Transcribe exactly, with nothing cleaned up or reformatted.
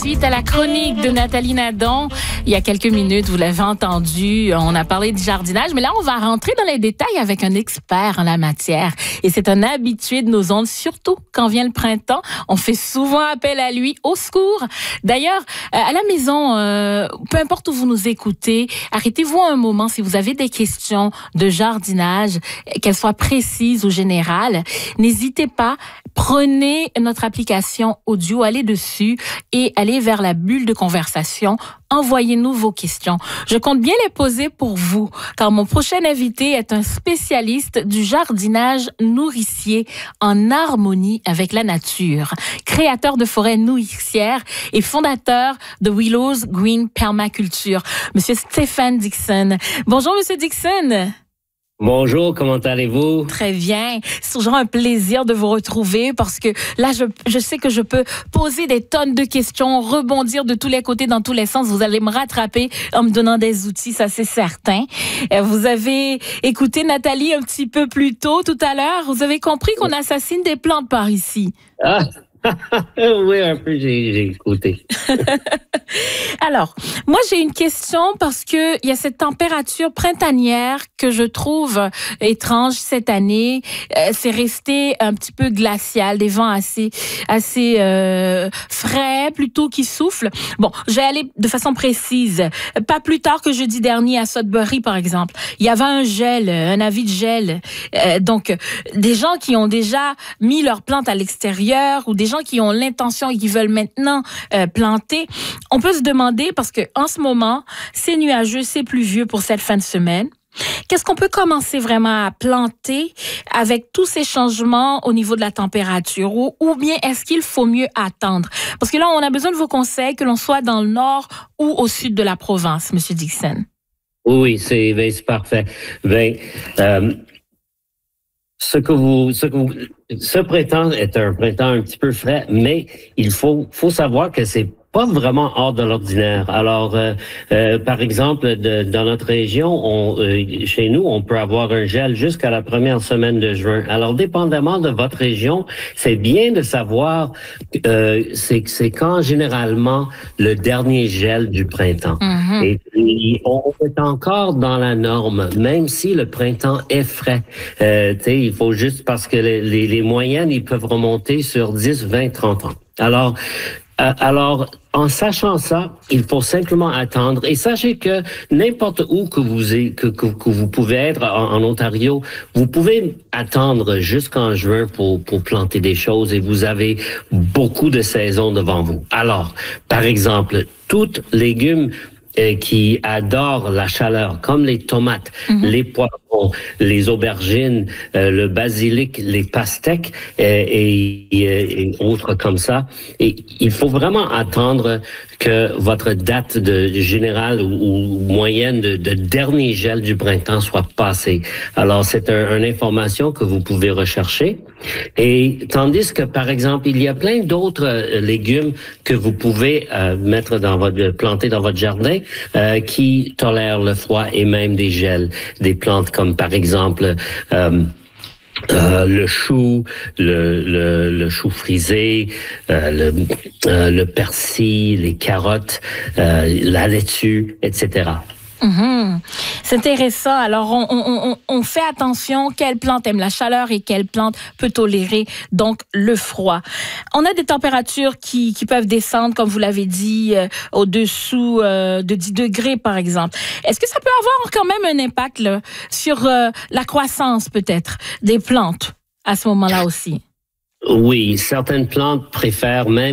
suite à la chronique de Nathalie Nadon. Il y a quelques minutes, vous l'avez entendu, on a parlé du jardinage, mais là, on va rentrer dans les détails avec un expert en la matière. Et c'est un habitué de nos ondes, surtout quand vient le printemps. On fait souvent appel à lui, au secours. D'ailleurs, à la maison, euh, peu importe où vous nous écoutez, arrêtez-vous un moment si vous avez des questions de jardinage, qu'elles soient précises ou générales. N'hésitez pas, prenez notre application audio, allez dessus et allez vers la bulle de conversation. Envoyez-nous vos questions. Je compte bien les poser pour vous, car mon prochain invité est un spécialiste du jardinage nourricier en harmonie avec la nature, créateur de forêts nourricières et fondateur de Willows Green Permaculture, Monsieur Stéphane Dixon. Bonjour, Monsieur Dixon. Bonjour, comment allez-vous? Très bien. C'est toujours un plaisir de vous retrouver parce que là, je, je sais que je peux poser des tonnes de questions, rebondir de tous les côtés, dans tous les sens. Vous allez me rattraper en me donnant des outils, ça c'est certain. Vous avez écouté Nathalie un petit peu plus tôt, tout à l'heure. Vous avez compris qu'on assassine des plantes par ici. Ah. Oui, un peu, j'ai, j'ai écouté. Alors, moi, j'ai une question parce que il y a cette température printanière que je trouve étrange cette année. Euh, c'est resté un petit peu glacial, des vents assez, assez euh, frais, plutôt qui soufflent. Bon, je vais aller de façon précise. Pas plus tard que jeudi dernier à Sudbury, par exemple, il y avait un gel, un avis de gel. Euh, donc, des gens qui ont déjà mis leurs plantes à l'extérieur ou des gens qui ont l'intention et qui veulent maintenant euh, planter, on peut se demander, parce que en ce moment, c'est nuageux, c'est pluvieux pour cette fin de semaine. Qu'est-ce qu'on peut commencer vraiment à planter avec tous ces changements au niveau de la température? Ou, ou bien est-ce qu'il faut mieux attendre? Parce que là, on a besoin de vos conseils, que l'on soit dans le nord ou au sud de la province, Monsieur Dixon. Oui, c'est, ben, c'est parfait. Ben, euh, ce que vous, ce que vous, ce printemps est un printemps un petit peu frais, mais il faut, faut savoir que c'est pas vraiment hors de l'ordinaire. Alors, euh, euh, par exemple, de, dans notre région, on, euh, chez nous, on peut avoir un gel jusqu'à la première semaine de juin. Alors, dépendamment de votre région, c'est bien de savoir euh, c'est, c'est quand généralement le dernier gel du printemps. Mm-hmm. Et puis, on est encore dans la norme, même si le printemps est frais. Euh, tu sais, il faut juste parce que les, les, les moyennes, ils peuvent remonter sur dix, vingt, trente ans. Alors, Alors, en sachant ça, il faut simplement attendre. Et sachez que n'importe où que vous, que, que, que vous pouvez être en, en Ontario, vous pouvez attendre jusqu'en juin pour, pour planter des choses et vous avez beaucoup de saisons devant vous. Alors, par exemple, toutes légumes Euh, qui adorent la chaleur, comme les tomates, mm-hmm. les poivrons, les aubergines, euh, le basilic, les pastèques euh, et, et, et autres comme ça. Et il faut vraiment attendre que votre date de, de générale ou, ou moyenne de, de dernier gel du printemps soit passée. Alors, c'est un, une information que vous pouvez rechercher. Et tandis que, par exemple, il y a plein d'autres euh, légumes que vous pouvez euh, mettre dans votre, planter dans votre jardin euh, qui tolèrent le froid et même des gels. Des plantes comme, par exemple, euh, Euh, le chou, le, le, le chou frisé, euh, le, euh, le persil, les carottes, euh, la laitue, et cetera. Mmh. C'est intéressant. Alors, on, on, on, on fait attention quelle plante aime la chaleur et quelle plante peut tolérer donc le froid. On a des températures qui, qui peuvent descendre, comme vous l'avez dit, euh, au-dessous euh, de dix degrés, par exemple. Est-ce que ça peut avoir quand même un impact là, sur euh, la croissance, peut-être, des plantes à ce moment-là aussi? Oui, certaines plantes préfèrent même